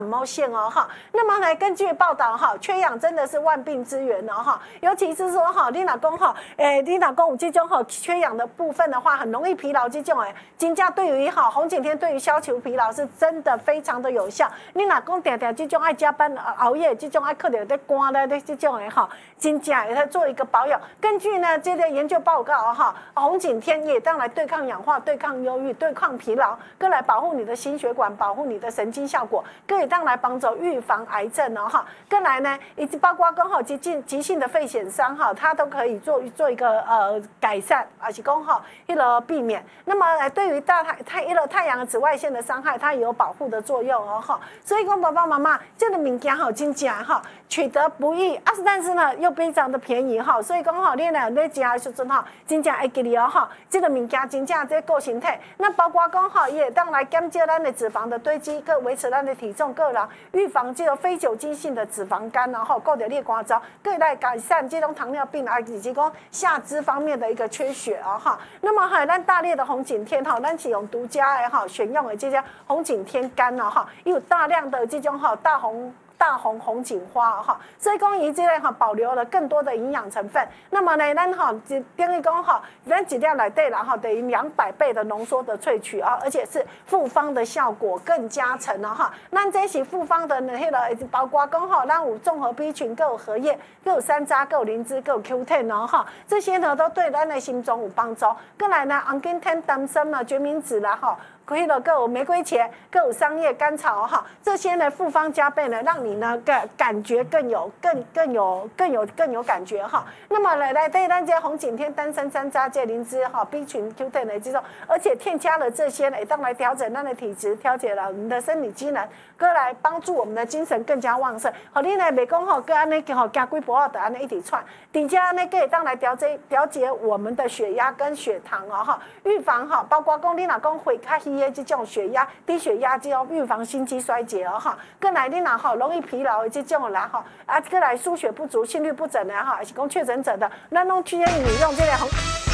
冒险哦哈，那么来根据报道哈，缺氧真的是万病之源哦哈，尤其是说哈，你老公哈，你老公有这种哈缺氧的部分的话，很容易疲劳这种金价对于哈红景天对于消除疲劳是真的非常的有效。你老公常常这种爱加班熬夜，这种爱可能在关的这种哈，金价也在做一个保养。根据呢这个研究报告哈，红景天也当来对抗氧化、对抗忧郁、对抗疲劳，更来保护你的心血管、保护你的神经效果，更也当来帮助预防癌症哦哈，更来呢，以及包括刚好急性的肺损伤哈，它都可以做一个改善，而且刚好一个避免。那么对于太阳的紫外线的伤害，它也有保护的作用哦哈。所以讲爸爸妈妈，这个物件好真正哈，取得不易啊，但是呢又非常的便宜哈，所以讲哈，你呢你食的时阵哈，真正会记哩哦哈，这个物件真正这顾身体，那包括讲哈，也当来减少咱的脂肪的堆积，个维持咱的体重，个人预防这个非酒精性的脂肪肝，然后够着裂瓜糟，可以来改善这种糖尿病啊，以及讲下肢方面的一个缺血啊哈。那么还有咱大列的红景天哈，咱是用独家的哈选用的这些红景天干啊哈，有大量的这种哈大红锦花哈，所以讲伊这个哈保留了更多的营养成分。那么呢，咱哈等于讲哈，咱一粒内底啦哈，等于200倍的浓缩的萃取啊，而且是复方的效果更加成了哈。咱这是复方的迄个，包括讲哈，咱有综合 B 群，各有荷叶，各有山楂，各有灵芝，各有 Q10哦哈，这些呢都对咱的心脏有帮助。再来呢，红景天、丹参啦、决明子啦哈。各有玫瑰茄，各有桑叶、甘草哈，这些呢复方加倍呢，让你呢感觉更有感觉哈。那么来对咱这红景天、丹参、山楂、这灵芝哈、B 群、Q10的这种，而且添加了这些呢，当来调整咱的体质，调节了我们的生理机能，各来帮助我们的精神更加旺盛。好，你呢袂讲吼，各安尼吼加几波的安尼一直窜，底下呢可以当来调节我们的血压跟血糖哦哈，预防哈，包括讲你若讲会较稀。这种血压、低血压这种预防心肌衰竭哦哈，更来你若吼容易疲劳的这种啦哈，啊，更来输血不足、心律不整的哈，还是讲确诊者的，咱拢建议你用这个红。